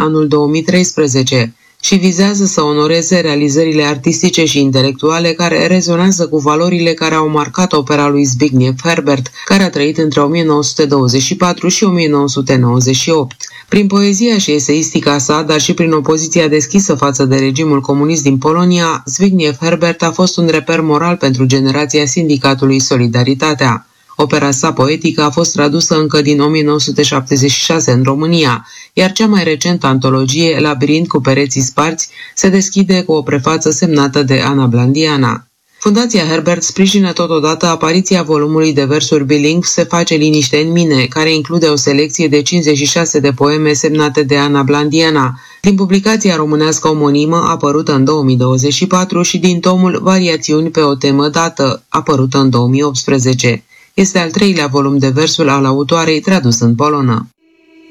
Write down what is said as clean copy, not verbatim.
anul 2013 și vizează să onoreze realizările artistice și intelectuale care rezonează cu valorile care au marcat opera lui Zbigniew Herbert, care a trăit între 1924 și 1998. Prin poezia și eseistica sa, dar și prin opoziția deschisă față de regimul comunist din Polonia, Zbigniew Herbert a fost un reper moral pentru generația sindicatului Solidaritatea. Opera sa poetică a fost tradusă încă din 1976 în România, iar cea mai recentă antologie, Labirint cu pereții sparți, se deschide cu o prefață semnată de Ana Blandiana. Fundația Herbert sprijină totodată apariția volumului de versuri bilingv Se face liniște în mine, care include o selecție de 56 de poeme semnate de Ana Blandiana, din publicația românească omonimă apărută în 2024 și din tomul Variațiuni pe o temă dată, apărută în 2018. Este al treilea volum de versuri al autoarei tradus în polonă.